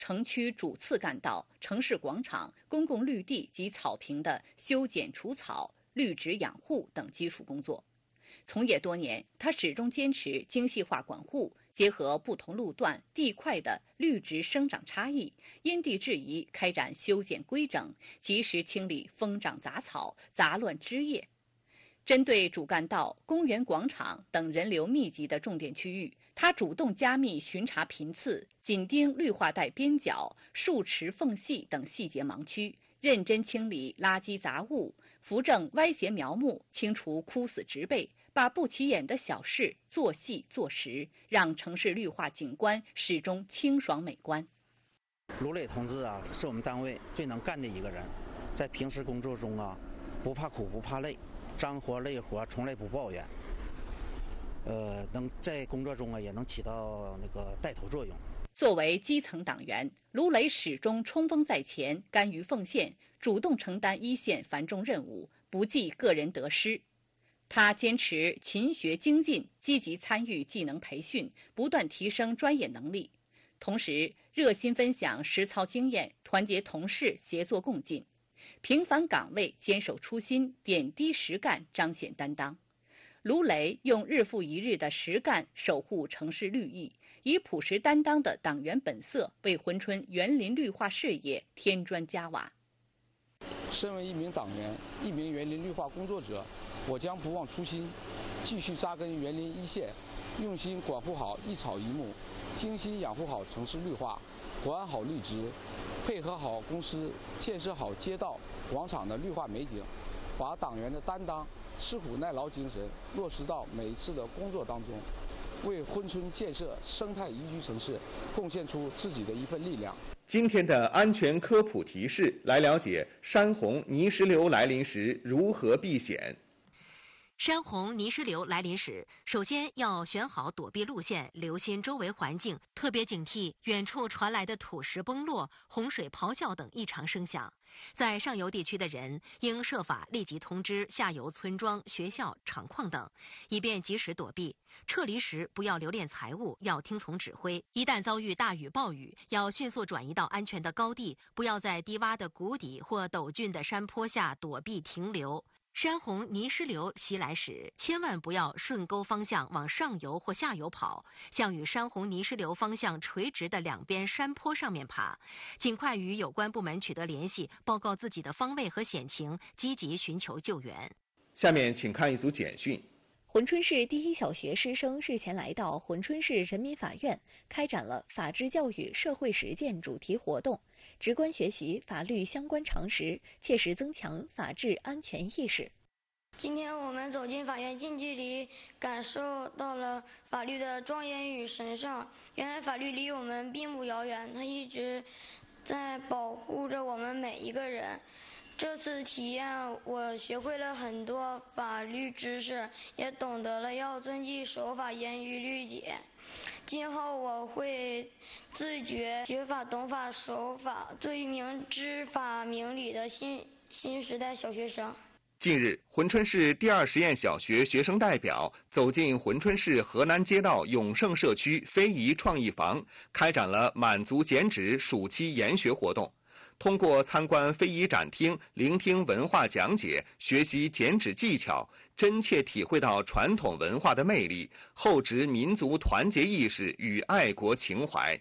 城区主次干道、城市广场、公共绿地及草坪的修剪除草、绿植养护等基础工作。从业多年，他始终坚持精细化管护，结合不同路段、地块的绿植生长差异，因地制宜开展修剪规整，及时清理疯长杂草、杂乱枝叶。针对主干道、公园广场等人流密集的重点区域，他主动加密巡查频次，紧盯绿化带边角、树池缝隙等细节盲区，认真清理垃圾杂物，扶正歪斜苗木，清除枯死植被，把不起眼的小事做细做实，让城市绿化景观始终清爽美观。 卢磊同志啊，是我们单位最能干的一个人，在平时工作中啊，不怕苦不怕累，脏活累活从来不抱怨。能在工作中啊也能起到那个带头作用。 作为基层党员，卢磊始终冲锋在前，甘于奉献，主动承担一线繁重任务，不计个人得失。他坚持勤学精进，积极参与技能培训，不断提升专业能力，同时热心分享实操经验，团结同事，协作共进。平凡岗位坚守初心，点滴实干彰显担当。卢磊用日复一日的实干守护城市绿意，以朴实担当的党员本色为珲春园林绿化事业添砖加瓦。 身为一名党员，一名园林绿化工作者，我将不忘初心，继续扎根园林一线，用心管护好一草一木，精心养护好城市绿化，管好绿植，配合好公司，建设好街道、广场的绿化美景，把党员的担当、吃苦耐劳精神落实到每一次的工作当中，为珲春建设生态宜居城市贡献出自己的一份力量。 今天的安全科普提示，来了解山洪泥石流来临时如何避险。 山洪泥石流来临时，首先要选好躲避路线，留心周围环境，特别警惕远处传来的土石崩落、洪水咆哮等异常声响。在上游地区的人应设法立即通知下游村庄、学校、厂矿等，以便及时躲避。撤离时不要留恋财物，要听从指挥。一旦遭遇大雨暴雨，要迅速转移到安全的高地，不要在低洼的谷底或陡峻的山坡下躲避停留。山洪泥石流袭来时，千万不要顺沟方向往上游或下游跑，向与山洪泥石流方向垂直的两边山坡上面爬，尽快与有关部门取得联系，报告自己的方位和险情，积极寻求救援。 下面请看一组简讯。 珲春市第一小学师生日前来到珲春市人民法院，开展了法治教育社会实践主题活动，直观学习法律相关常识，切实增强法治安全意识。 今天我们走进法院，近距离感受到了法律的庄严与神圣。原来法律离我们并不遥远，它一直在保护着我们每一个人。这次体验，我学会了很多法律知识，也懂得了要遵纪守法、严于律己。今后我会自觉学法、懂法、守法，做一名知法明理的新时代小学生。 近日，珲春市第二实验小学学生代表走进珲春市河南街道永盛社区非遗创意坊，开展了满族剪纸暑期研学活动。通过参观非遗展厅，聆听文化讲解，学习剪纸技巧，真切体会到传统文化的魅力，厚植民族团结意识与爱国情怀。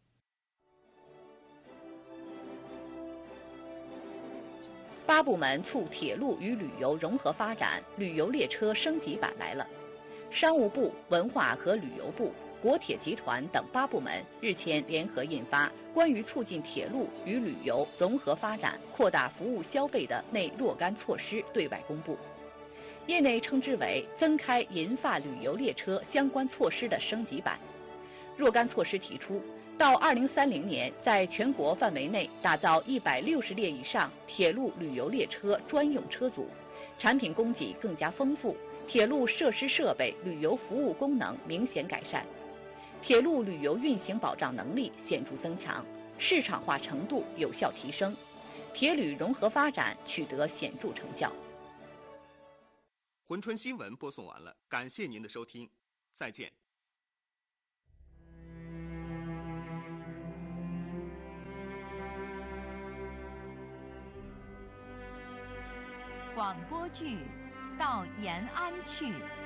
八部门促铁路与旅游融合发展旅游列车升级版来了。商务部、文化和旅游部、国铁集团等8部门日前联合印发《关于促进铁路与旅游融合发展、扩大服务消费的内若干措施》对外公布。业内称之为增开银发旅游列车相关措施的升级版。若干措施提出，到2030年，在全国范围内打造160列以上铁路旅游列车专用车组，产品供给更加丰富，铁路设施设备、旅游服务功能明显改善，铁路旅游运行保障能力显著增强，市场化程度有效提升，铁旅融合发展取得显著成效。 珲春新闻播送完了，感谢您的收听，再见。 广播剧《到延安去》。